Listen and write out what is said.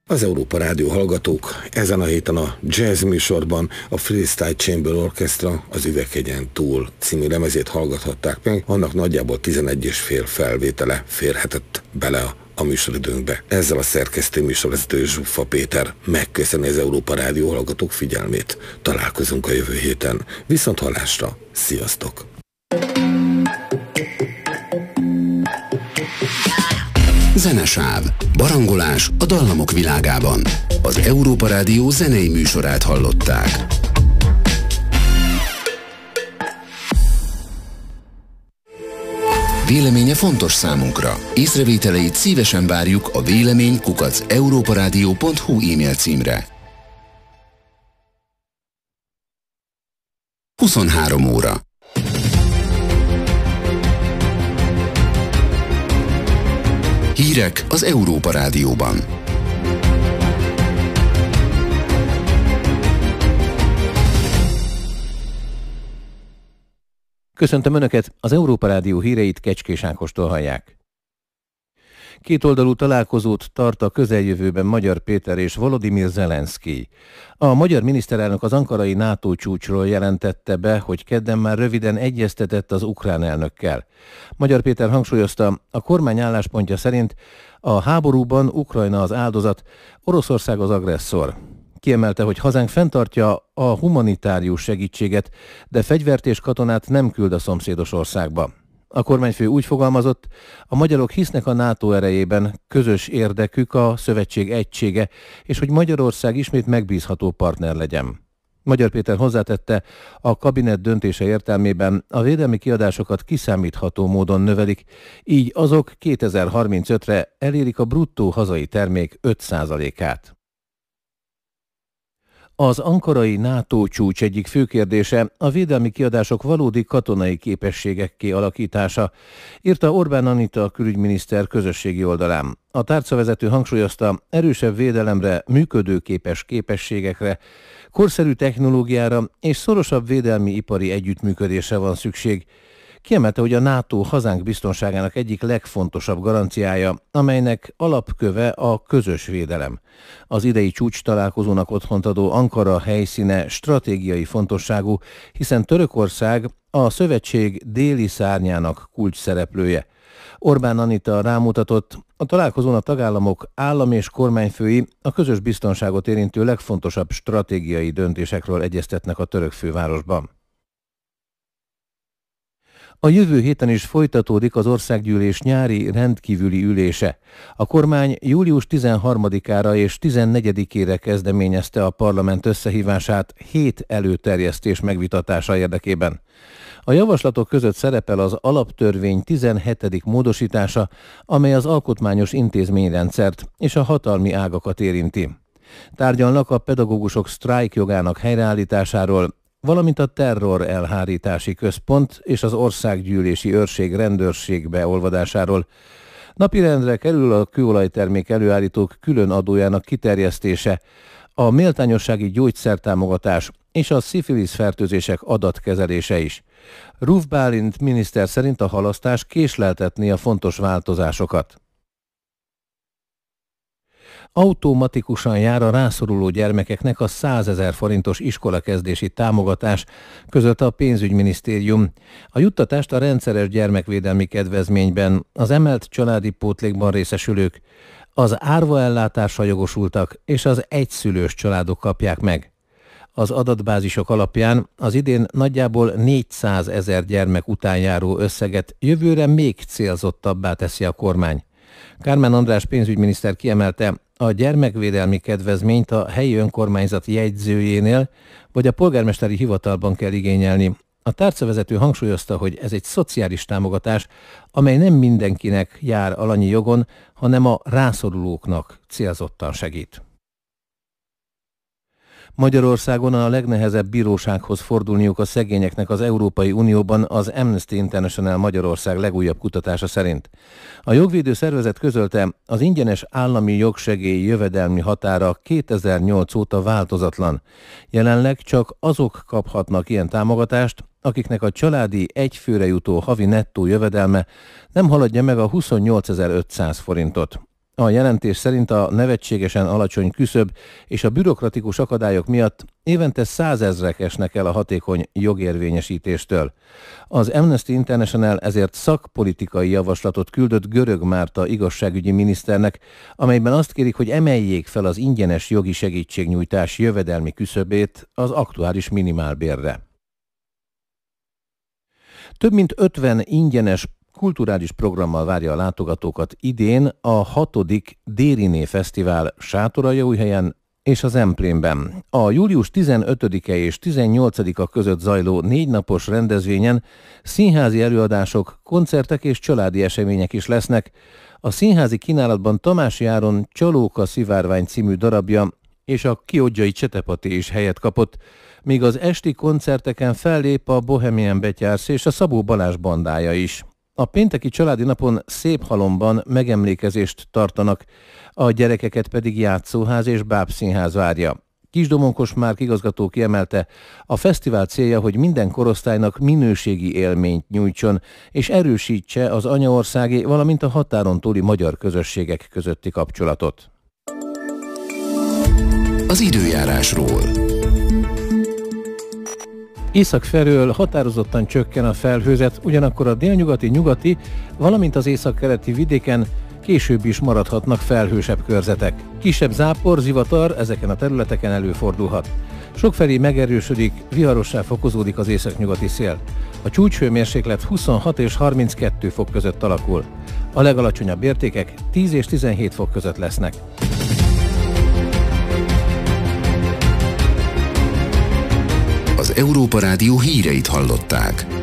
Az Európa Rádió hallgatók ezen a héten a jazz műsorban a Freestyle Chamber Orchestra az Üveghegyen túl című lemezét hallgathatták meg, annak nagyjából 11,5 felvétele férhetett bele a műsoridőnkbe. Ezzel a szerkesztő műsorvezető Zsuffa Péter megköszöni az Európa Rádió hallgatók figyelmét. Találkozunk a jövő héten. Viszont hallásra, sziasztok! Zenesáv. Barangolás a dallamok világában. Az Európa Rádió zenei műsorát hallották. Véleménye fontos számunkra. Észrevételeit szívesen várjuk a vélemény@europaradio.hu e-mail címre. 23 óra. Hírek az Európa Rádióban. Köszöntöm Önöket, az Európa Rádió híreit Kecskés Ákostól hallják. Kétoldalú találkozót tart a közeljövőben Magyar Péter és Volodymyr Zelenszkij. A magyar miniszterelnök az ankarai NATO csúcsról jelentette be, hogy kedden már röviden egyeztetett az ukrán elnökkel. Magyar Péter hangsúlyozta, a kormány álláspontja szerint a háborúban Ukrajna az áldozat, Oroszország az agresszor. Kiemelte, hogy hazánk fenntartja a humanitárius segítséget, de fegyvert és katonát nem küld a szomszédos országba. A kormányfő úgy fogalmazott, a magyarok hisznek a NATO erejében, közös érdekük a szövetség egysége, és hogy Magyarország ismét megbízható partner legyen. Magyar Péter hozzátette, a kabinet döntése értelmében a védelmi kiadásokat kiszámítható módon növelik, így azok 2035-re elérik a bruttó hazai termék 5%-át. Az ankarai NATO csúcs egyik fő kérdése a védelmi kiadások valódi katonai képességekké alakítása, írta Orbán Anita külügyminiszter közösségi oldalán. A tárcavezető hangsúlyozta, erősebb védelemre, működőképes képességekre, korszerű technológiára és szorosabb védelmi ipari együttműködésre van szükség. Kiemelte, hogy a NATO hazánk biztonságának egyik legfontosabb garanciája, amelynek alapköve a közös védelem. Az idei csúcs találkozónak otthont adó Ankara helyszíne stratégiai fontosságú, hiszen Törökország a szövetség déli szárnyának kulcsszereplője. Orbán Anita rámutatott, a találkozón a tagállamok állam- és kormányfői a közös biztonságot érintő legfontosabb stratégiai döntésekről egyeztetnek a török fővárosban. A jövő héten is folytatódik az országgyűlés nyári rendkívüli ülése. A kormány július 13-ára és 14-ére kezdeményezte a parlament összehívását 7 előterjesztés megvitatása érdekében. A javaslatok között szerepel az alaptörvény 17. módosítása, amely az alkotmányos intézményrendszert és a hatalmi ágakat érinti. Tárgyalnak a pedagógusok sztrájk jogának helyreállításáról, valamint a terror elhárítási központ és az országgyűlési őrség rendőrség beolvadásáról. Napirendre kerül a kőolajtermék előállítók külön adójának kiterjesztése, a méltányossági gyógyszertámogatás és a szifilisz fertőzések adatkezelése is. Ruf Bálint miniszter szerint a halasztás késleltetné a fontos változásokat. Automatikusan jár a rászoruló gyermekeknek a 100 000 forintos iskolakezdési támogatás, közölte a pénzügyminisztérium. A juttatást a rendszeres gyermekvédelmi kedvezményben, az emelt családi pótlékban részesülők, az árvaellátásra jogosultak és az egyszülős családok kapják meg. Az adatbázisok alapján az idén nagyjából 400 000 gyermek után járó összeget jövőre még célzottabbá teszi a kormány. Kármán András pénzügyminiszter kiemelte, a gyermekvédelmi kedvezményt a helyi önkormányzat jegyzőjénél vagy a polgármesteri hivatalban kell igényelni. A tárcavezető hangsúlyozta, hogy ez egy szociális támogatás, amely nem mindenkinek jár alanyi jogon, hanem a rászorulóknak célzottan segít. Magyarországon a legnehezebb bírósághoz fordulniuk a szegényeknek az Európai Unióban az Amnesty International Magyarország legújabb kutatása szerint. A jogvédő szervezet közölte, az ingyenes állami jogsegély jövedelmi határa 2008 óta változatlan. Jelenleg csak azok kaphatnak ilyen támogatást, akiknek a családi egyfőre jutó havi nettó jövedelme nem haladja meg a 28.500 forintot. A jelentés szerint a nevetségesen alacsony küszöb és a bürokratikus akadályok miatt évente 100 000-ek esnek el a hatékony jogérvényesítéstől. Az Amnesty International ezért szakpolitikai javaslatot küldött Görög Márta igazságügyi miniszternek, amelyben azt kérik, hogy emeljék fel az ingyenes jogi segítségnyújtás jövedelmi küszöbét az aktuális minimálbérre. Több mint 50 ingyenes kulturális programmal várja a látogatókat idén a 6. Dériné Fesztivál Sátoraljaújhelyen és az Emplénben. A július 15-e és 18-a között zajló 4 napos rendezvényen színházi előadások, koncertek és családi események is lesznek. A színházi kínálatban Tamási Áron Csalóka szivárvány című darabja és a Kiodzsai Csetepati is helyet kapott, míg az esti koncerteken fellép a Bohemian Betyársz és a Szabó Balázs bandája is. A pénteki családi napon Széphalomban megemlékezést tartanak, a gyerekeket pedig játszóház és bábszínház várja. Kisdomonkos Márk igazgató kiemelte, a fesztivál célja, hogy minden korosztálynak minőségi élményt nyújtson, és erősítse az anyaországi, valamint a határon túli magyar közösségek közötti kapcsolatot. Az időjárásról. Észak felől határozottan csökken a felhőzet, ugyanakkor a délnyugati-nyugati, valamint az északkeleti vidéken később is maradhatnak felhősebb körzetek. Kisebb zápor, zivatar ezeken a területeken előfordulhat. Sokfelé megerősödik, viharossá fokozódik az északnyugati szél. A csúcshőmérséklet 26 és 32 fok között alakul. A legalacsonyabb értékek 10 és 17 fok között lesznek. Az Európa Rádió híreit hallották.